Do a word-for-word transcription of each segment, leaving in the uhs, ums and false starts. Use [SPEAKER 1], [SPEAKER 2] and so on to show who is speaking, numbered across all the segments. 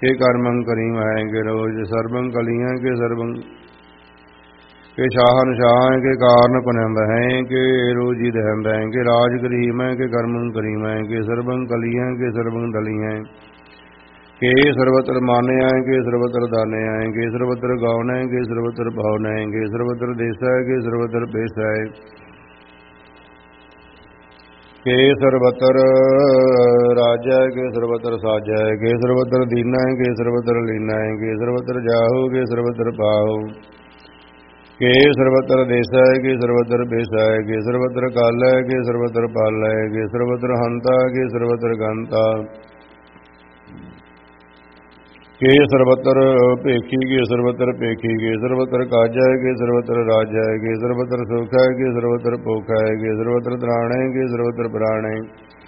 [SPEAKER 1] के कर्मं करीम है के रोज सर्वं कलियाँ के सर्वं के शाहन शाह के कारण पुनम्ब हैं के रोजी दहम्ब हैं के राज करीम है के कर्मं करीम है के सर्वं कलियाँ के सर्वं दली हैं के सर्वत्र माने आए के सर्वत्र दाने आए के सर्वत्र गावन है के सर्वत्र भावन है के सर्वत्र देश है के सर्वत्र पेश है के सर्वत्र राजा के सर्वत्र साजा है के सर्वत्र दीना है के सर्वत्र लीना है के सर्वत्र जाहो के सर्वत्र पाहो के सर्वत्र देश है के सर्वत्र पेश है के सर्वत्र काल है के सर्वत्र पाल है के सर्वत्र हंता के सर्वत्र गंता के सर्वत्र पेखी के सर्वत्र पेखी के सर्वत्र काजा है के सर्वत्र राजा है के सर्वत्र सुख है के सर्वत्र पोखा है के सर्वत्र त्राण है के सर्वत्र प्राण है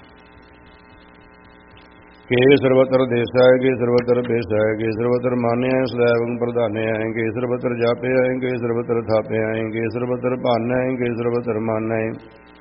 [SPEAKER 1] के सर्वत्र देश है के सर्वत्र पेश है के सर्वत्र मान्य है सदैव प्रधान्य है के सर्वत्र जापे है के सर्वत्र थापे है के सर्वत्र भान्य है के सर्वत्र मान्य है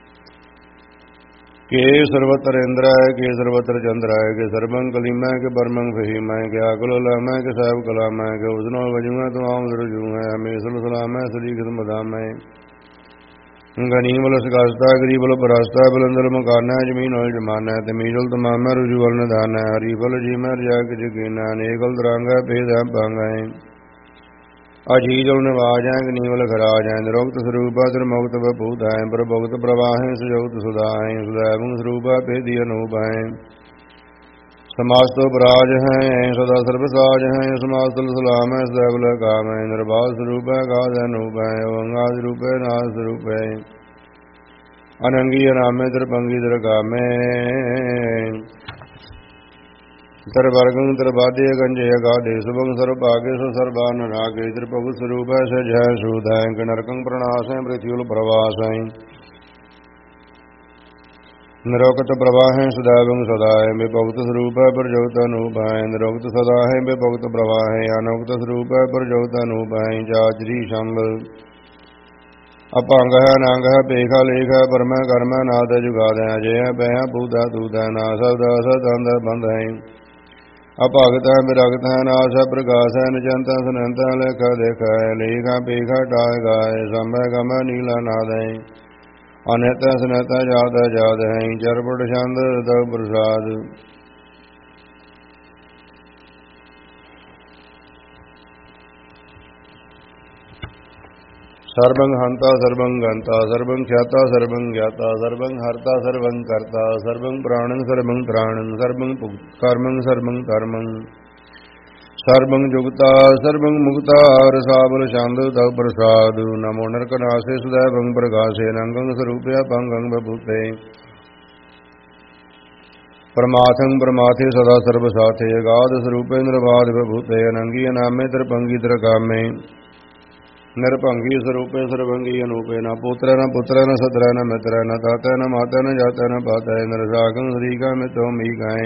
[SPEAKER 1] के सर्वत्र इंद्र है के सर्वत्र चंद्र है के सर्वं कलीम है के परमं फहीम है के आकलो लाम है के साहब कलाम है के उसनो वजू है तमाम रजू है हमेशल सलाम है सदी किस्म बदाम है गनीमल सकास्ता गरीबल परास्ता बुलंदल मकाना जमीन और जमाना है तमीजल तमाम है रुजूल निदान है हरीफल जीमा रजा के जकीना नेकल दरांगा भेद है पांगा है अजीजल निवाज हैं गनीमल खराज हैं निरोक्त स्वरूपा त्रिमुक्त बभूत हैं प्रभुक्त प्रवाह हैं सुजोक्त सुधा हैं सुदैवं स्वरूपा भेदी अनूप हैं समास्तो पराज हैं सदा सर्वसाज हैं समास्तल सलाम है सदैवल काम है निर्बाध स्वरूप है गाध अनूप है ओंगाद रूप है नाद स्वरूप है अनंगी अनामे त्रिपंगी त्रिकामे तर वर्गं तर बाध्य गंजय गाधे शुभं सर्वभागे सो सर्वान रागे त्रिपगु स्वरूप है सजय सुधाय नरकं प्रणाश है पृथ्वील प्रवास है निरोक्त प्रवाह है सदैवं सदा है विभक्त स्वरूप है प्रजोत अनूप है निरोक्त सदा है विभक्त प्रवाह है अनोक्त स्वरूप है प्रजोत अनूप है जाचरी शंभ अपंग है नांग है पेखा लेख है परम कर्म नाद जुगाद है अजय है बह बूधा दूध है ना सद असद अंदर बंद है अपागत है विरगत है नाश है प्रकाश है निजंत सुनंत लेखा देखा है लेखा पेखा टाय गाय समय गम नीला नाद है अनित सुनत जात जात है चरपट छंद दव प्रसाद सर्वं हंता सर्वं गंता सर्वं ख्याता सर्वं ज्ञाता सर्वं हर्ता सर्वं कर्ता सर्वं प्राणं सर्वं त्राणं सर्वं कर्मं सर्वं कर्मं सर्वं जुगता सर्वं मुक्ता रसाबल शांत तव प्रसाद नमो नरकनासे सदैवं प्रकाशे नंगं स्वरूपया पंगं बभूते परमाथं परमाथे सदा सर्वसाथे गाध स्वरूपे निर्बाध बभूते अनंगी अनामे त्रिपंगी त्रिकामे निरभंगी स्वरूपे सर्वंगी अनूपे न पुत्र न पुत्र न सत्र न मित्र न ताता न माता न जाता न पाता है नरसागं श्रीका मितो मीकाएं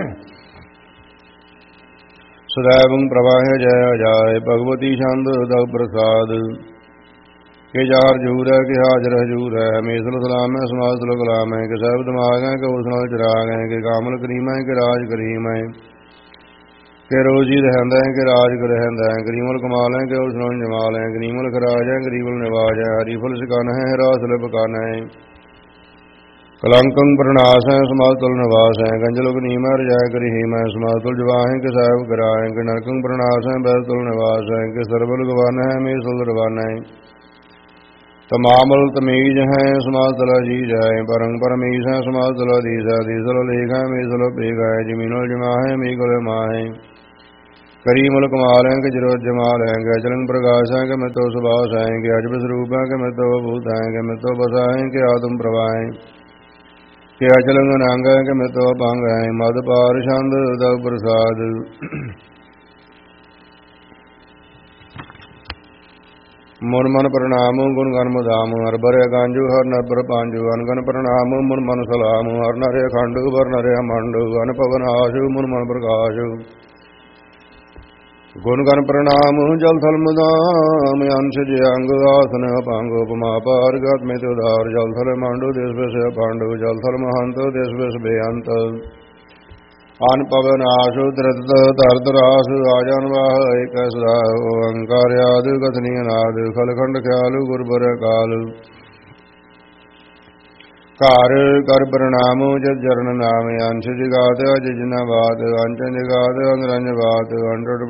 [SPEAKER 1] सदैवं प्रवाह जय जाय भगवती छंद दव प्रसाद के जार जूर है के हाजर हजूर है हमेशल सलाम है समासल कलाम है के सब दिमाग है के उसनल चिराग है के कामल करीम है के राज करीम है के रोजी रहंदा है के राज कर रहंदा है गरीमल कमाल है के उसनल जमाल है गरीमल खराज है गरीबल निवाज है हरीफल सिकाना है रासल पकाना है कलंकं प्रणाश है समातुल निवास है गंजल गनीम है रजाय करी हिम है समातुल जवाह है के साहब कराए के नरकं प्रणाश है बैतुल निवास है के सरबल गवाना है मेसल रवाना है तमामल तमीज है समातल अजीज है परंग परमीश है समातल अधीस है अधीसल लेख है मेसल पेग है जमीनल जमा है मीगल मा है करीमल कमाल है के जरूरत जमाल है के अचलंग प्रकाश है के मैं तो सुभाष है के अजब स्वरूप है के मैं तो भूत है के मैं तो बसा है के आत्म प्रभा है के अचलंग नांग है के मैं तो अपांग है मद पार छंद दव प्रसाद मुन मन प्रणाम गुण गण मुदाम हर बरे गांजू हर नर पांजू अनगन प्रणाम मुन मन सलाम हर नरे खंडू वर नरे मंडू अन पवन आशु मुन मन प्रकाशु गुण गण प्रणाम जल थल मुदाम अंश जंग आसन पांगो उपमा पार गत में उदार जल थल मांडो देश वेश पांडु जल थल महंत देश वेश बेअंत ਅਨ ਪਵਨ ਆਸੁ ਤ੍ਰਿਤ ਧਰਤ ਰਾਸ ਆਜਨ ਵਾਹ ਏਕ ਸਦਾ ਓੰਕਾਰ ਆਦ ਕਥਨੀ ਅਨਾਦ ਖਲਖੰਡ ਖਿਆਲੁ ਗੁਰਬਰ ਕਾਲ ਘਰ ਕਰ ਪ੍ਰਣਾਮੁ ਜਦ ਜਰਨ ਨਾਮ ਅੰਸ਼ ਜਗਾਤ ਅਜ ਜਿਨਾ ਬਾਤ ਅੰਚ ਜਗਾਤ ਅਨਰੰਜ ਬਾਤ ਅੰਡਟ